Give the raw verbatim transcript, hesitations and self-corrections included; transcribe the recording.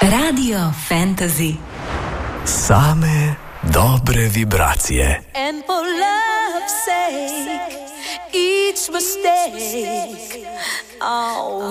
Radio Fantasy. Same dobre vibracije. And for love's sake, each mistake, oh.